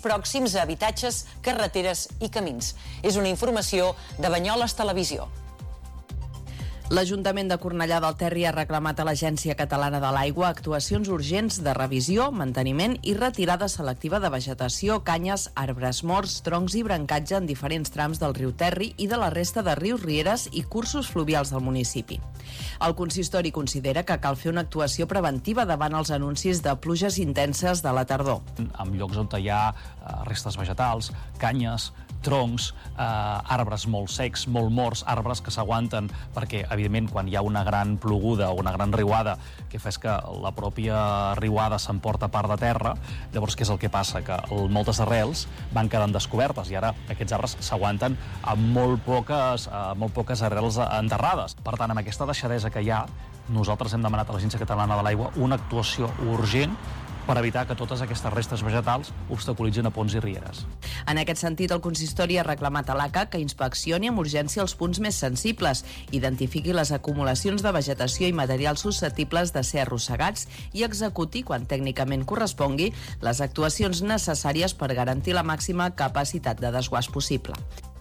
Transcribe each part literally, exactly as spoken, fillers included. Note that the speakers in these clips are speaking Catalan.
pròxims a habitatges, carreteres i camins. És una informació de Banyoles Televisió. L'Ajuntament de Cornellà del Terri ha reclamat a l'Agència Catalana de l'Aigua actuacions urgents de revisió, manteniment i retirada selectiva de vegetació, canyes, arbres morts, troncs i brancatge en diferents trams del riu Terri i de la resta de rius, rieres i cursos fluvials del municipi. El consistori considera que cal fer una actuació preventiva davant els anuncis de pluges intenses de la tardor. En llocs on hi ha restes vegetals, canyes, troncs, eh, arbres molt secs, molt morts, arbres que s'aguanten perquè, evidentment, quan hi ha una gran ploguda o una gran riuada que fa que la pròpia riuada s'emporta part de terra, llavors què és el que passa? Que moltes arrels van quedant descobertes i ara aquests arbres s'aguanten amb molt poques, eh, molt poques arrels enterrades. Per tant, amb aquesta deixadesa que hi ha, nosaltres hem demanat a l'Agència Catalana de l'Aigua una actuació urgent per evitar que totes aquestes restes vegetals obstaculitzin a ponts i rieres. En aquest sentit, el consistori ha reclamat a l'A C A que inspeccioni amb urgència els punts més sensibles, identifiqui les acumulacions de vegetació i materials susceptibles de ser arrossegats i executi, quan tècnicament correspongui, les actuacions necessàries per garantir la màxima capacitat de desguàs possible.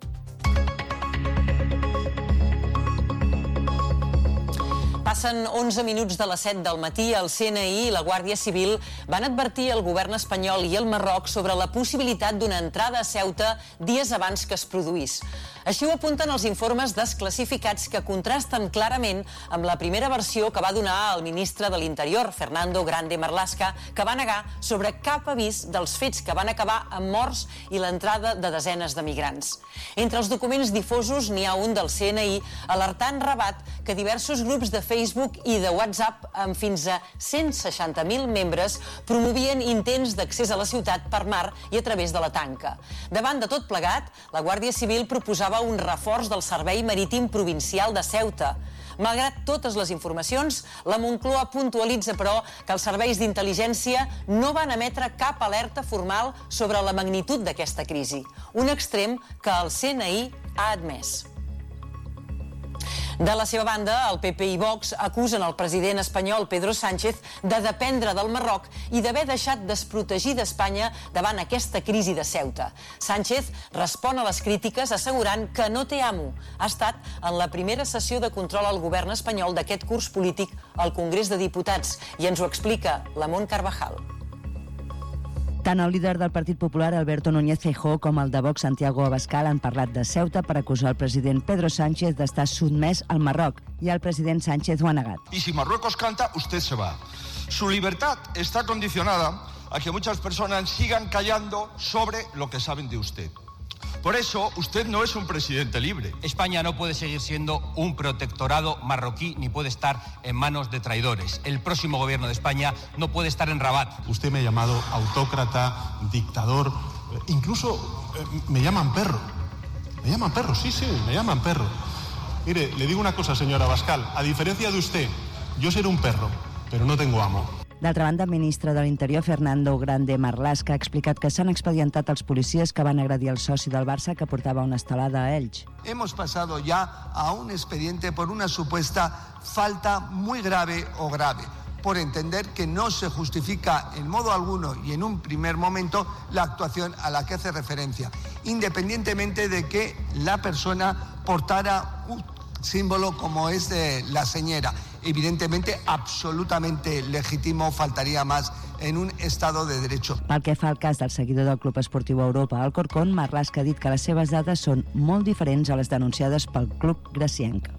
Passen onze minuts de les set del matí, el C N I i la Guàrdia Civil van advertir el govern espanyol i el Marroc sobre la possibilitat d'una entrada a Ceuta dies abans que es produís. Així ho apunten els informes desclassificats que contrasten clarament amb la primera versió que va donar el ministre de l'Interior, Fernando Grande Marlaska, que va negar sobre cap avís dels fets que van acabar amb morts i l'entrada de desenes de migrants. Entre els documents difosos n'hi ha un del C N I alertant Rabat que diversos grups de Facebook i de WhatsApp amb fins a cent seixanta mil membres promovien intents d'accés a la ciutat per mar i a través de la tanca. Davant de tot plegat, la Guàrdia Civil proposava un reforç del Servei Marítim Provincial de Ceuta. Malgrat totes les informacions, la Moncloa puntualitza, però, que els serveis d'intel·ligència no van emetre cap alerta formal sobre la magnitud d'aquesta crisi, un extrem que el C N I ha admès. De la seva banda, el P P i Vox acusen el president espanyol Pedro Sánchez de dependre del Marroc i d'haver deixat desprotegir d'Espanya davant aquesta crisi de Ceuta. Sánchez respon a les crítiques assegurant que no té amo. Ha estat en la primera sessió de control al govern espanyol d'aquest curs polític al Congrés de Diputats i ens ho explica Lamont Carvajal. Tant el líder del Partit Popular, Alberto Núñez Feijóo, com el de Vox, Santiago Abascal, han parlat de Ceuta per acusar el president Pedro Sánchez d'estar sotmès al Marroc, i el president Sánchez ho ha negat. Y si Marruecos canta, usted se va. Su libertad está condicionada a que muchas personas sigan callando sobre lo que saben de usted. Por eso, usted no es un presidente libre. España no puede seguir siendo un protectorado marroquí ni puede estar en manos de traidores. El próximo gobierno de España no puede estar en Rabat. Usted me ha llamado autócrata, dictador, incluso eh, me llaman perro. Me llaman perro, sí, sí, me llaman perro. Mire, le digo una cosa, señora Abascal, a diferencia de usted, yo seré un perro, pero no tengo amo. D'altra banda, el ministre de l'Interior, Fernando Grande Marlaska, ha explicat que s'han expedientat els policies que van agredir el soci del Barça que portava una estelada a Elx. Hemos pasado ya a un expediente por una supuesta falta muy grave o grave, por entender que no se justifica en modo alguno y en un primer momento la actuación a la que hace referencia, independientemente de que la persona portara un símbolo como es de la señera. Evidentemente, absolutamente legítimo, faltaría más en un Estado de Derecho. Pel que fa al cas del seguidor del Club Esportiu Europa, Alcorcón, Marlaska ha dit que les seves dades són molt diferents a les denunciades pel club gracienc.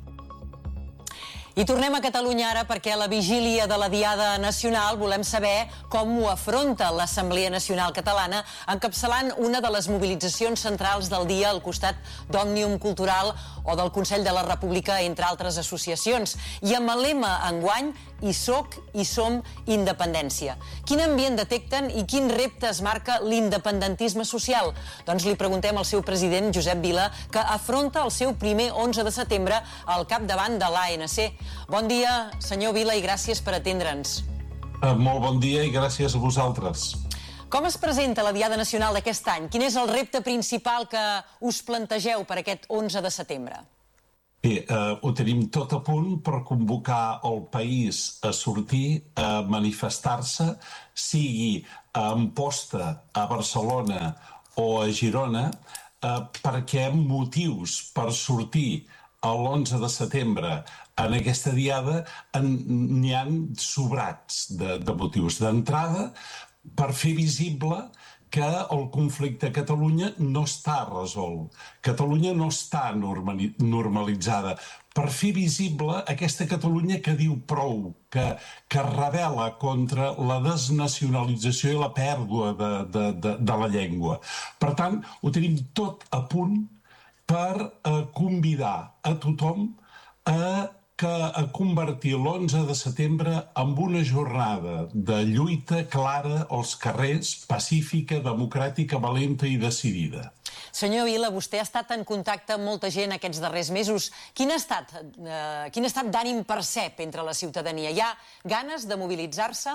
I tornem a Catalunya ara perquè a la vigília de la Diada Nacional volem saber com ho afronta l'Assemblea Nacional Catalana encapçalant una de les mobilitzacions centrals del dia al costat d'Òmnium Cultural o del Consell de la República, entre altres associacions. I amb el lema enguany, hi soc, hi som, independència. Quin ambient detecten i quin repte es marca l'independentisme social? Doncs li preguntem al seu president, Josep Vila, que afronta el seu primer onze de setembre al capdavant de l'A N C. Bon dia, senyor Vila, i gràcies per atendre'ns. Uh, molt bon dia i gràcies a vosaltres. Com es presenta la Diada Nacional d'aquest any? Quin és el repte principal que us plantegeu per aquest onze de setembre? Bé, eh, ho tenim tot a punt per convocar el país a sortir, a manifestar-se, sigui a Amposta, a Barcelona o a Girona, eh, perquè motius per sortir l'onze de setembre en aquesta diada n'hi ha sobrats de, de motius. D'entrada, per fer visible que el conflicte a Catalunya no està resolt. Catalunya no està normali- normalitzada. Per fer visible aquesta Catalunya que diu prou, que, que rebel·la contra la desnacionalització i la pèrdua de, de, de, de la llengua. Per tant, ho tenim tot a punt per eh, convidar a tothom a que a convertir l'onze de setembre en una jornada de lluita clara als carrers, pacífica, democràtica, valenta i decidida. Senyor Vila, vostè ha estat en contacte amb molta gent aquests darrers mesos. Quin estat, eh, quin estat d'ànim percep entre la ciutadania? Hi ha ganes de mobilitzar-se?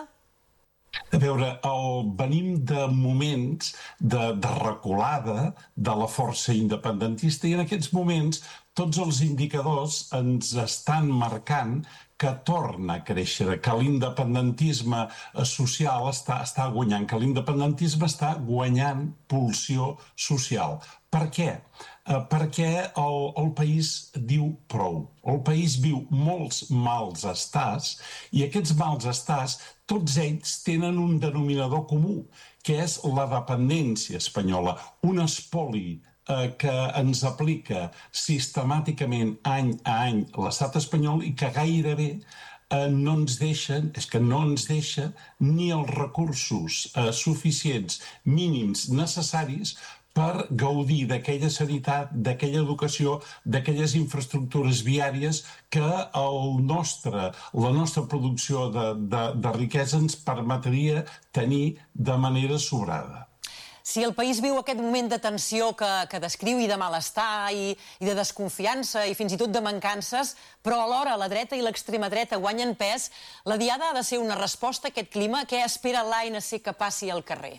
A veure, el, venim de moments de, de reculada de la força independentista i en aquests moments tots els indicadors ens estan marcant que torna a créixer, que l'independentisme social està, està guanyant, que l'independentisme està guanyant pulsió social. Per què? Eh, perquè el, el país diu prou. El país viu molts mals estats i aquests mals estats, tots ells tenen un denominador comú, que és la dependència espanyola, un espoli que ens aplica sistemàticament any a any l'estat espanyol i que gairebé eh, no ens deixen, és que no ens deixa ni els recursos eh, suficients, mínims, necessaris per gaudir d'aquella sanitat, d'aquella educació, d'aquelles infraestructures viàries que el nostre, la nostra producció de, de, de riquesa ens permetria tenir de manera sobrada. Si el país viu aquest moment de tensió que, que descriu i de malestar i, i de desconfiança i fins i tot de mancances, però alhora la dreta i l'extrema dreta guanyen pes, la diada ha de ser una resposta a aquest clima. Què espera l'A N C que passi al carrer?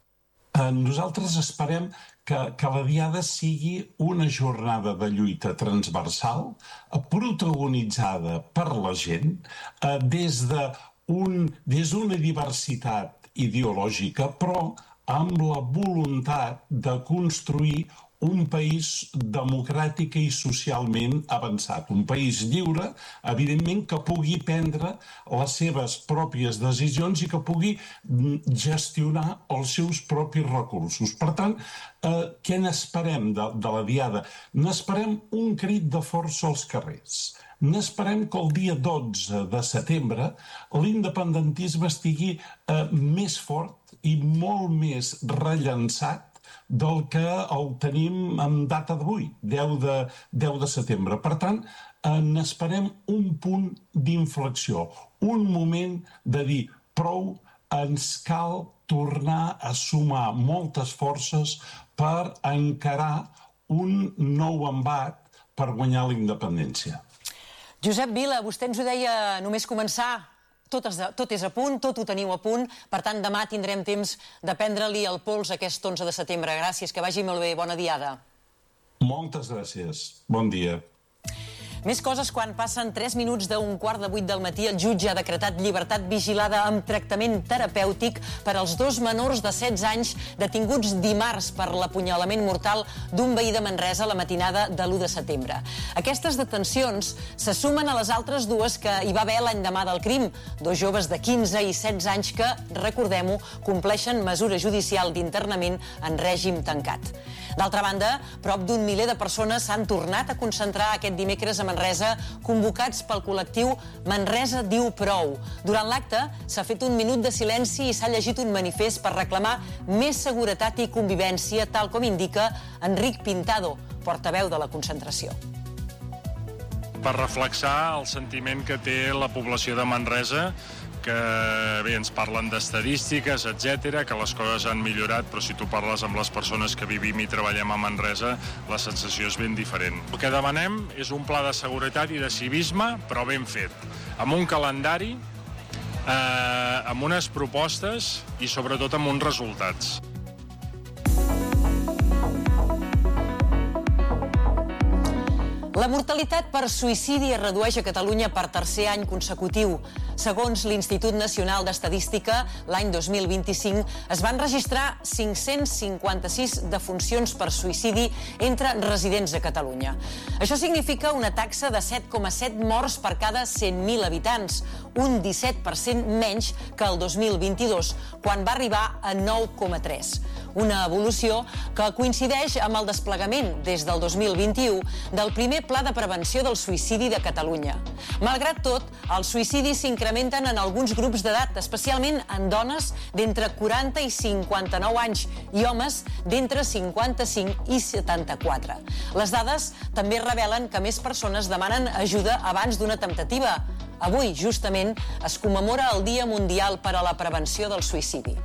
Nosaltres esperem que, que la diada sigui una jornada de lluita transversal, protagonitzada per la gent, des de un, des d'una diversitat ideològica, però amb la voluntat de construir un país democràtic i socialment avançat. Un país lliure, evidentment, que pugui prendre les seves pròpies decisions i que pugui gestionar els seus propis recursos. Per tant, eh, què n'esperem de, de la diada? N'esperem un crit de força als carrers. N'esperem que el dia dotze de setembre l'independentisme estigui eh, més fort i molt més rellançat del que el tenim en data d'avui, deu de setembre. Per tant, n'esperem un punt d'inflexió, un moment de dir prou, ens cal tornar a sumar moltes forces per encarar un nou embat per guanyar la independència. Josep Vila, vostè ens ho deia només començar. Tot és, tot és a punt, tot ho teniu a punt. Per tant, demà tindrem temps de prendre-li el pols aquest onze de setembre. Gràcies, que vagi molt bé. Bona diada. Moltes gràcies. Bon dia. Més coses quan passen tres minuts d'un quart de vuit del matí. El jutge ha decretat llibertat vigilada amb tractament terapèutic per als dos menors de setze anys detinguts dimarts per l'apunyalament mortal d'un veí de Manresa la matinada de l'u de setembre. Aquestes detencions se sumen a les altres dues que hi va haver l'endemà del crim. Dos joves de quinze i setze anys que, recordem-ho, compleixen mesura judicial d'internament en règim tancat. D'altra banda, prop d'un miler de persones s'han tornat a concentrar aquest dimecres a Manresa, convocats pel col·lectiu Manresa diu prou. Durant l'acte s'ha fet un minut de silenci i s'ha llegit un manifest per reclamar més seguretat i convivència, tal com indica Enric Pintado, portaveu de la concentració. Per reflexar el sentiment que té la població de Manresa, que bé, ens parlen d'estadístiques, etcètera, que les coses han millorat, però si tu parles amb les persones que vivim i treballem a Manresa, la sensació és ben diferent. El que demanem és un pla de seguretat i de civisme, però ben fet, amb un calendari, eh, amb unes propostes i sobretot amb uns resultats. La mortalitat per suïcidi es redueix a Catalunya per tercer any consecutiu. Segons l'Institut Nacional d'Estadística, l'any dos mil vint-i-cinc es van registrar cinc-cents cinquanta-sis defuncions per suïcidi entre residents a Catalunya. Això significa una taxa de set coma set morts per cada cent mil habitants, un disset per cent menys que el dos mil vint-i-dos, quan va arribar a nou coma tres. Una evolució que coincideix amb el desplegament des del dos mil vint-i-u del primer Pla de Prevenció del Suïcidi de Catalunya. Malgrat tot, els suïcidis s'incrementen en alguns grups d'edat, especialment en dones d'entre quaranta i cinquanta-nou anys i homes d'entre cinquanta-cinc i setanta-quatre. Les dades també revelen que més persones demanen ajuda abans d'una temptativa. Avui, justament, es commemora el Dia Mundial per a la Prevenció del Suïcidi.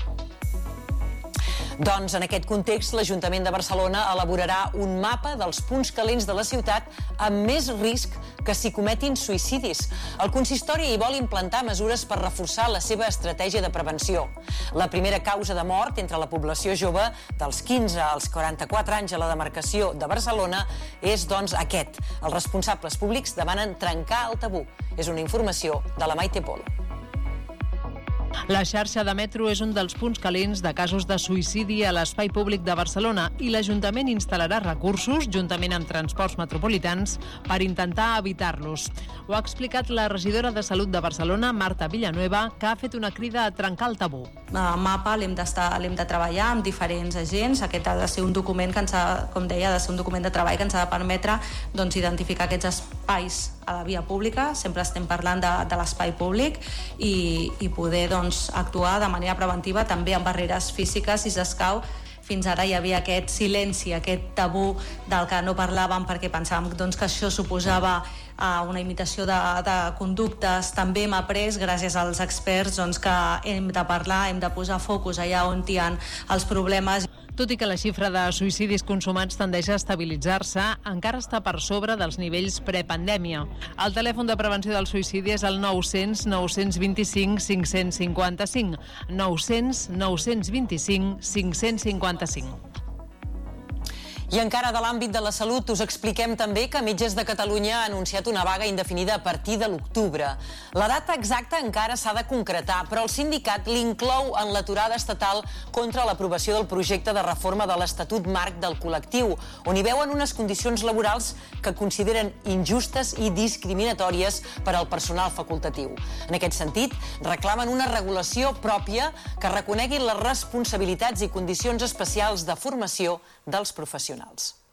Doncs en aquest context, l'Ajuntament de Barcelona elaborarà un mapa dels punts calents de la ciutat amb més risc que s'hi cometin suïcidis. El consistori hi vol implantar mesures per reforçar la seva estratègia de prevenció. La primera causa de mort entre la població jove dels quinze als quaranta-quatre anys a la demarcació de Barcelona és, doncs, aquest. Els responsables públics demanen trencar el tabú. És una informació de la Maite Polo. La xarxa de metro és un dels punts calents de casos de suïcidi a l'espai públic de Barcelona i l'Ajuntament instal·larà recursos, juntament amb transports metropolitans, per intentar evitar-los. Ho ha explicat la regidora de Salut de Barcelona, Marta Villanueva, que ha fet una crida a trencar el tabú. El mapa l'hem d'estar, l'hem de treballar amb diferents agents. Aquest ha de ser un document que ens ha, com deia, ha de ser un document de treball que ens ha de permetre doncs, identificar aquests espais a la via pública. Sempre estem parlant de, de l'espai públic i, i poder doncs, actuar de manera preventiva també amb barreres físiques si s'escau. Fins ara hi havia aquest silenci, aquest tabú del que no parlàvem perquè pensàvem doncs, que això suposava uh, una imitació de, de conductes. També hem après, gràcies als experts, doncs, que hem de parlar, hem de posar focus allà on hi ha els problemes. Tot i que la xifra de suïcidis consumats tendeix a estabilitzar-se, encara està per sobre dels nivells prepandèmia. El telèfon de prevenció del suïcidi és el nou cents nou cents vint-i-cinc cinc cents cinquanta-cinc. nou cents nou cents vint-i-cinc cinc cents cinquanta-cinc. I encara de l'àmbit de la salut, us expliquem també que Metges de Catalunya ha anunciat una vaga indefinida a partir de l'octubre. La data exacta encara s'ha de concretar, però el sindicat l'inclou en l'aturada estatal contra l'aprovació del projecte de reforma de l'Estatut Marc del col·lectiu, on hi veuen unes condicions laborals que consideren injustes i discriminatòries per al personal facultatiu. En aquest sentit, reclamen una regulació pròpia que reconegui les responsabilitats i condicions especials de formació dels professionals.